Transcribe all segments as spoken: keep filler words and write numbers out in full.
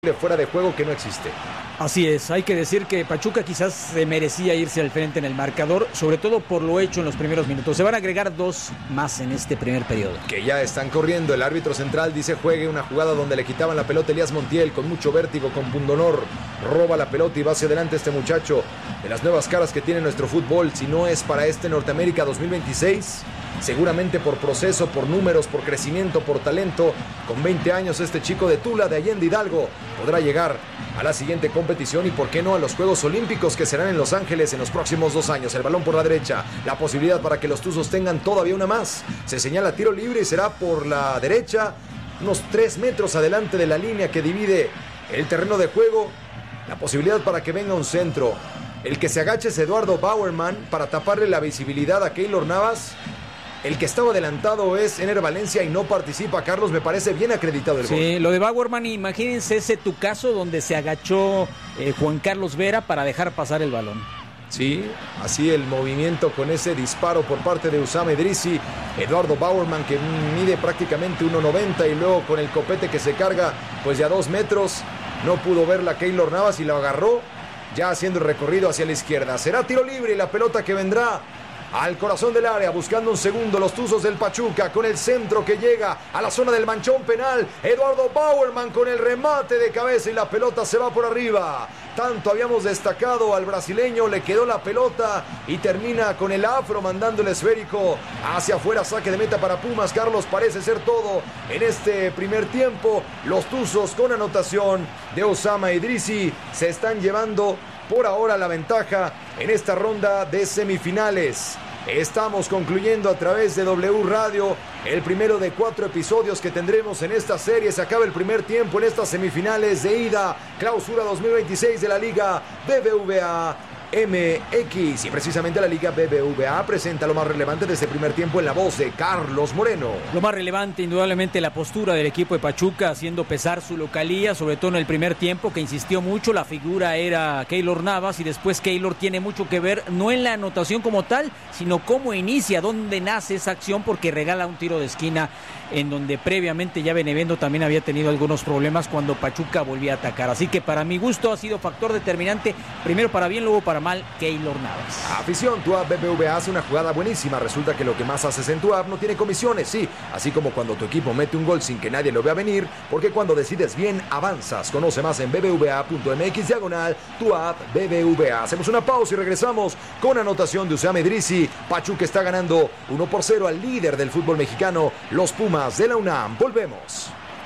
fuera de juego que no existe. Así es, hay que decir que Pachuca quizás se merecía irse al frente en el marcador, sobre todo por lo hecho en los primeros minutos. Se van a agregar dos más en este primer periodo. Que ya están corriendo, el árbitro central dice juegue una jugada donde le quitaban la pelota Elías Montiel con mucho vértigo, con pundonor, roba la pelota y va hacia adelante este muchacho. De las nuevas caras que tiene nuestro fútbol, si no es para este Norteamérica dos mil veintiséis, seguramente por proceso, por números, por crecimiento, por talento, con veinte años este chico de Tula, de Allende Hidalgo, podrá llegar a la siguiente competición y por qué no a los Juegos Olímpicos que serán en Los Ángeles en los próximos dos años. El balón por la derecha, la posibilidad para que los Tuzos tengan todavía una más. Se señala tiro libre y será por la derecha, unos tres metros adelante de la línea que divide el terreno de juego. La posibilidad para que venga un centro. El que se agache es Eduardo Bauerman para taparle la visibilidad a Keylor Navas. El que estaba adelantado es Ener Valencia y no participa. Carlos, me parece bien acreditado el sí, gol. Sí, lo de Bauerman, imagínense ese tu caso donde se agachó eh, Juan Carlos Vera para dejar pasar el balón. Sí, así el movimiento con ese disparo por parte de Usama Idrissi. Eduardo Bauerman, que mide prácticamente uno noventa y luego con el copete que se carga pues ya dos metros. No pudo verla Keylor Navas y lo agarró ya haciendo el recorrido hacia la izquierda. Será tiro libre y la pelota que vendrá al corazón del área, buscando un segundo los Tuzos del Pachuca, con el centro que llega a la zona del manchón penal. Eduardo Bauerman con el remate de cabeza y la pelota se va por arriba. Tanto habíamos destacado al brasileño, le quedó la pelota y termina con el afro mandando el esférico hacia afuera. Saque de meta para Pumas. Carlos, parece ser todo en este primer tiempo. Los Tuzos con anotación de Usama Idrissi se están llevando por ahora la ventaja en esta ronda de semifinales. Estamos concluyendo a través de W Radio el primero de cuatro episodios que tendremos en esta serie. Se acaba el primer tiempo en estas semifinales de ida, clausura dos mil veintiséis de la Liga B B V A M X. Y precisamente la Liga B B V A presenta lo más relevante de este primer tiempo en la voz de Carlos Moreno. Lo más relevante, indudablemente, la postura del equipo de Pachuca, haciendo pesar su localía, sobre todo en el primer tiempo, que insistió mucho. La figura era Keylor Navas y después Keylor tiene mucho que ver, no en la anotación como tal, sino cómo inicia, dónde nace esa acción, porque regala un tiro de esquina en donde previamente ya Benevendo también había tenido algunos problemas cuando Pachuca volvía a atacar. Así que para mi gusto ha sido factor determinante, primero para bien, luego para mal, Keylor Navas. Afición, tu app B B V A hace una jugada buenísima. Resulta que lo que más haces en tu app no tiene comisiones, sí. Así como cuando tu equipo mete un gol sin que nadie lo vea venir, porque cuando decides bien, avanzas. Conoce más en bbva.mx diagonal, tu app B B V A. Hacemos una pausa y regresamos con anotación de Usama Idrissi. Pachuca está ganando uno por cero al líder del fútbol mexicano, los Pumas de la UNAM. Volvemos.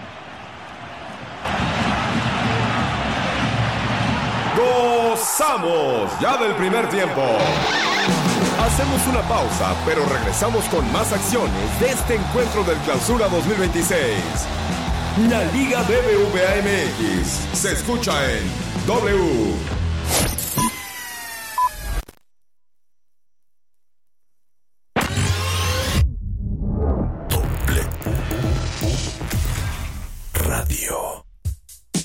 ¡Gozamos! Ya del primer tiempo. Hacemos una pausa, pero regresamos con más acciones de este encuentro del Clausura dos mil veintiséis. La Liga B B V A M X se escucha en W